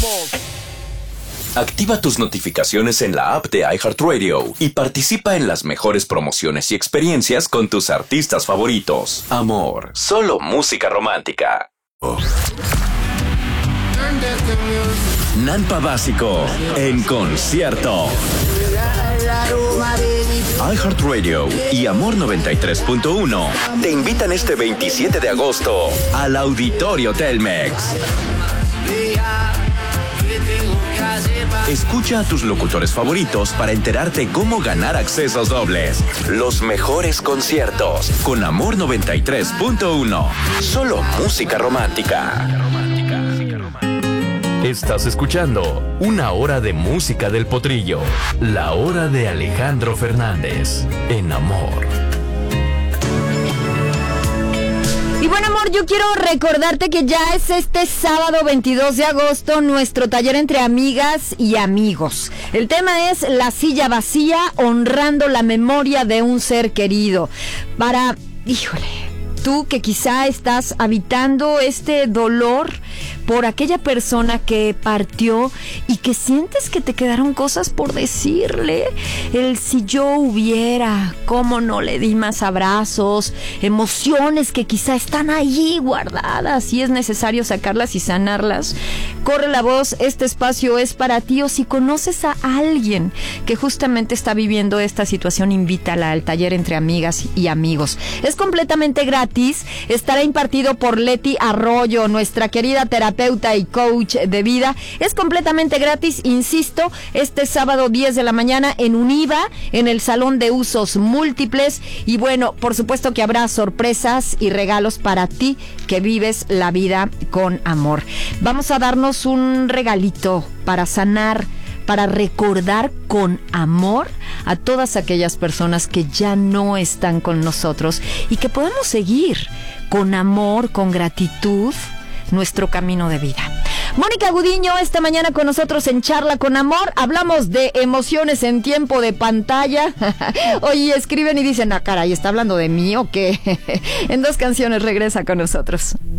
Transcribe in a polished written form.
Activa tus notificaciones en la app de iHeartRadio y participa en las mejores promociones y experiencias con tus artistas favoritos. Amor, solo música romántica. Nampa Básico en concierto. iHeartRadio y Amor 93.1 te invitan este 27 de agosto al Auditorio Telmex. Escucha a tus locutores favoritos para enterarte cómo ganar accesos dobles. Los mejores conciertos con Amor 93.1. Solo música romántica. Estás escuchando Una Hora de Música del Potrillo. La hora de Alejandro Fernández en Amor. Y bueno, amor, yo quiero recordarte que ya es este sábado 22 de agosto nuestro taller entre amigas y amigos. El tema es La silla vacía, honrando la memoria de un ser querido. Para, tú que quizá estás habitando este dolor por aquella persona que partió y que sientes que te quedaron cosas por decirle. El si yo hubiera, cómo no le di más abrazos, emociones que quizá están allí guardadas y es necesario sacarlas y sanarlas. Corre la voz, este espacio es para ti, o si conoces a alguien que justamente está viviendo esta situación, invítala al taller entre amigas y amigos. Es completamente gratis, estará impartido por Leti Arroyo, nuestra querida terapeuta y coach de vida. Es completamente gratis, insisto, este sábado 10 de la mañana en Univa, en el Salón de Usos Múltiples. Y bueno, por supuesto que habrá sorpresas y regalos para ti que vives la vida con amor. Vamos a darnos un regalito para sanar, para recordar con amor a todas aquellas personas que ya no están con nosotros y que podamos seguir con amor, con gratitud, nuestro camino de vida. Mónica Gudiño, esta mañana con nosotros en Charla con Amor. Hablamos de emociones en tiempo de pantalla. Oye, escriben y dicen, caray, ¿está hablando de mí o qué? En 2 canciones regresa con nosotros.